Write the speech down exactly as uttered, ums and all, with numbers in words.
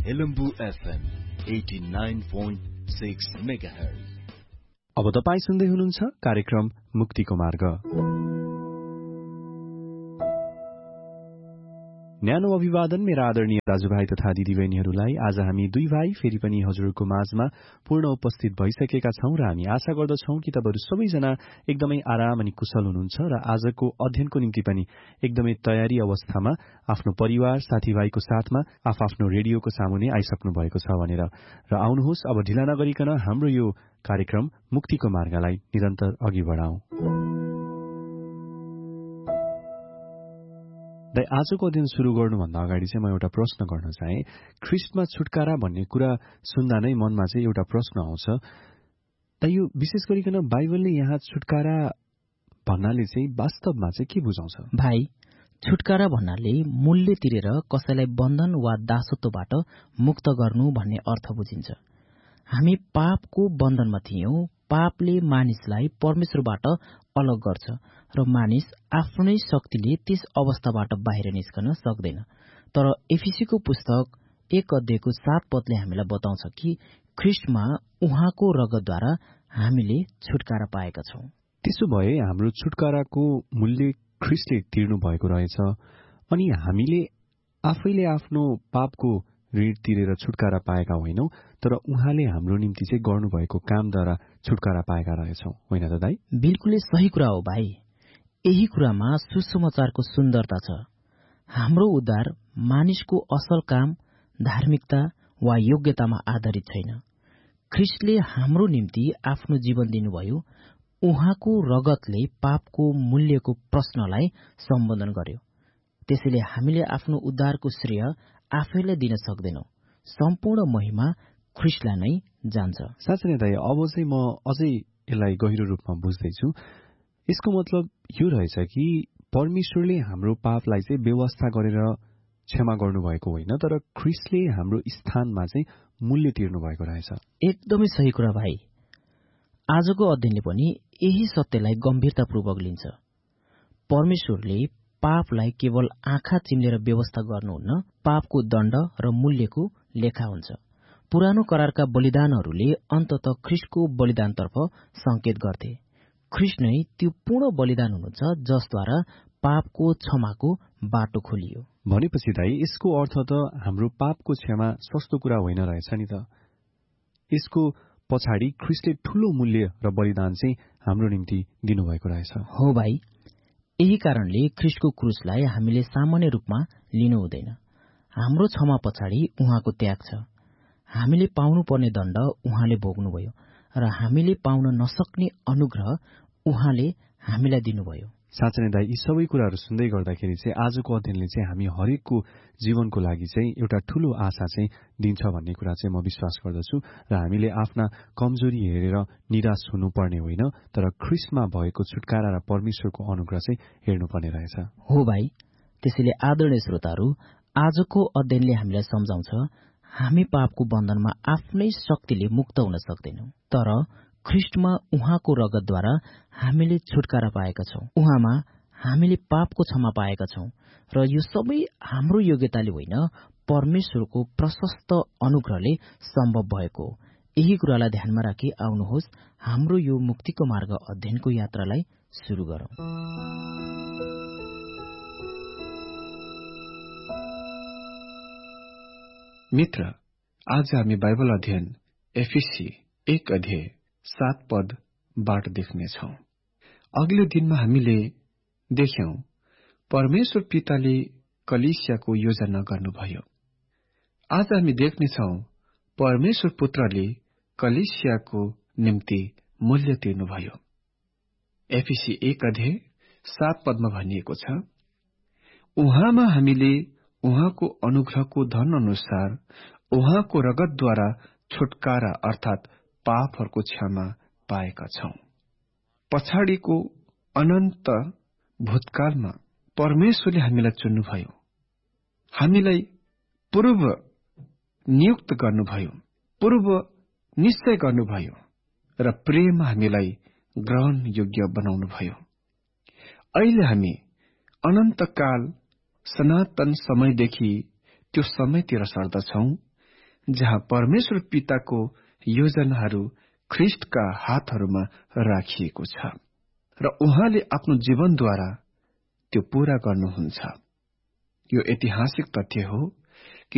Helambu FM eighty nine point six megahertz. अब तपाईँ सुन्दै हुनुहुन्छ कार्यक्रम मुक्तिको मार्ग। न्यानो अभिवादन मेरा आदरणीय दाजुभाइ तथा दिदीबहिनीहरूलाई। आज हामी दुई भाइ फेरि पनि हजुरको माझमा पूर्ण उपस्थित भइसकेका छौं र हामी आशा गर्दछौं कि तपाईहरू सबैजना एकदमै आराम अनि कुशल हुनुहुन्छ र आजको अध्ययनको निम्ति पनि एकदमै तयारी अवस्थामा आफ्नो परिवार साथीभाइको साथमा आफ्नो रेडियोको सामुने आइसक्नु भएको छ भनेर। र आउनुहोस् अब ढिला नगरिकन हाम्रो यो कार्यक्रम मुक्तिको मार्गलाई निरन्तर अघि बढाउँ। आजको अध्ययन शुरू गर्नुभन्दा अगाडि चाहिँ म एउटा प्रश्न गर्न चाहे। ख्रिस्टमा छुटकारा भन्ने कुरा सुन्दा नै मनमा चाहिँ एउटा प्रश्न आउँछ। त यो विशेष गरिकन बाइबलले यहाँ छुटकारा भन्नाले चाहिँ वास्तवमा चाहिँ के बुझाउँछ? भाइ, छुटकारा भन्नाले मूल्य तिरेर कसैलाई बन्धन वा दासत्वबाट मुक्त गर्नु भन्ने अर्थ बुझिन्छ। हामी पापको बन्धनमा थियौं। पापले मानिसलाई परमेश्वरबाट अलग गर्छ र मानिस आफ्नै शक्तिले त्यस अवस्थाबाट बाहिर निस्कन सक्दैन। तर एफिसीको पुस्तक एक अध्यायको सात पदले हामीलाई बताउँछ कि ख्रिस्टमा उहाँको रगतद्वारा हामीले छुटकारा पाएका छौं। त्यसो भए हाम्रो छुटकाराको मूल्य ख्रिस्टले तिर्नु भएको रहेछ अनि हामीले आफैले आफ्नो पापको ऋण तिरेर छुटकारा पाएका होइनौं, तर उहाँले हाम्रो निम्ति चाहिँ गर्नुभएको कामद्वारा छुटकारा पाएका रहेछौं, होइन त दाइ? बिल्कुलै सही कुरा हो भाइ। यही कुरामा सुसमाचारको सुन्दरता छ। हाम्रो उद्धार मानिसको असल काम, धार्मिकता वा योग्यतामा आधारित छैन। ख्रिस्टले हाम्रो निम्ति आफ्नो जीवन दिनुभयो। उहाँको रगतले पापको मूल्यको प्रश्नलाई सम्बोधन गर्यो। त्यसैले हामीले आफ्नो उद्धारको श्रेय आफैलाई दिन सक्दैनौं। सम्पूर्ण महिमा ख्रिस्टलाई नै जान्छ। साँच्चै नै दाइ, अब चाहिँ म अझै यसलाई गहिरो रूपमा बुझ्दैछु। यसको मतलब यो रहेछ कि परमेश्वरले हाम्रो पापलाई चाहिँ व्यवस्था गरेर क्षमा गर्नुभएको होइन, तर ख्रिस्टले हाम्रो स्थानमा चाहिँ मूल्य तिर्नु भएको रहेछ। एकदमै सही कुरा भाइ। आजको अध्ययनले पनि यही सत्यलाई गम्भीरतापूर्वक लिन्छ। परमेश्वरले पापलाई केवल आँखा चिम्लेर व्यवस्था गर्नुहुन्न, पापको दण्ड र मूल्यको लेखा हुन्छ। पुरानो करारका बलिदानहरूले अन्ततः ख्रिस्टको बलिदानतर्फ संकेत गर्थे। ख्रिस्ट नै त्यो पूर्ण बलिदान हुनुहुन्छ जसद्वारा पापको क्षमाको बाटो खोलियो। भनेपछि दाइ, यसको अर्थ त हाम्रो पापको क्षमा सस्तो कुरा होइन रहेछ नि त। यसको पछाडि ख्रिस्टले ठूलो मूल्य र बलिदान चाहिँ हाम्रो निम्ति दिनुभएको रहेछ। हो भाइ, यही कारणले ख्रिस्टको क्रुसलाई हामीले सामान्य रूपमा लिनु हुँदैन। हाम्रो क्षमा पछाडि उहाँको त्याग छ। हामीले पाउनुपर्ने दण्ड उहाँले भोग्नुभयो र हामीले पाउन नसक्ने अनुग्रह उहाँले हामीलाई दिनुभयो। साँच्चै नै दाइ, यी सबै कुराहरू सुन्दै गर्दाखेरि चाहिँ आजको अध्ययनले चाहिँ हामी हरेकको जीवनको लागि चाहिँ एउटा ठूलो आशा चाहिँ दिन्छ भन्ने कुरा चाहिँ म विश्वास गर्दछु। र हामीले आफ्ना कमजोरी हेरेर निराश हुनुपर्ने होइन, तर ख्रिस्टमा भएको छुटकारा र परमेश्वरको अनुग्रह चाहिँ हेर्नुपर्ने रहेछ। हो भाइ, त्यसैले आदरणीय श्रोताहरू, आजको अध्ययनले हामीलाई सम्झाउँछ हामी पापको बन्धनमा आफ्नै शक्तिले मुक्त हुन सक्दैनौं, तर ख्रिस्टमा उहाँको रगतद्वारा हामीले छुटकारा पाएका छौं। उहाँमा हामीले पापको क्षमा पाएका छौं र यो सबै हाम्रो योग्यताले होइन, परमेश्वरको प्रशस्त अनुग्रहले सम्भव भएको हो। यही कुरालाई ध्यानमा राखी आउनुहोस् हाम्रो यो मुक्तिको मार्ग अध्ययनको यात्रालाई सुरु गरौं। मित्र, आज हामी बाइबल अध्ययन एफिसी एक अध्याय सात पदबाट देख्नेछौ। अघिल्लो दिनमा हामीले देख्यौं परमेश्वर पिताले कलीसियाको योजना गर्नुभयो। आज हामी देख्नेछौ परमेश्वर पुत्रले कलीसियाको निम्ति मूल्य तिर्नुभयो। एफिसी एक अध्याय सात पदमा भनिएको छ, उहाँमा हामीले उहाँको अनुग्रहको धन अनुसार उहाँको रगतद्वारा छुटकारा अर्थात पापहरूको क्षमा पाएका छौं। पछाडिको अनन्त भूतकालमा परमेश्वरले हामीलाई चुन्नुभयो, हामीलाई पूर्व नियुक्त गर्नुभयो, पूर्व निश्चय गर्नुभयो र प्रेममा हामीलाई ग्रहण योग्य बनाउनुभयो। अहिले हामी अनन्तकाल सनातन समयदेखि त्यो समयतिर सर्दछौं जहाँ परमेश्वर पिताको योजनाहरू ख्रिस्टका हातहरूमा राखिएको छ र उहाँले आफ्नो जीवनद्वारा त्यो पूरा गर्नुहुन्छ। यो ऐतिहासिक तथ्य हो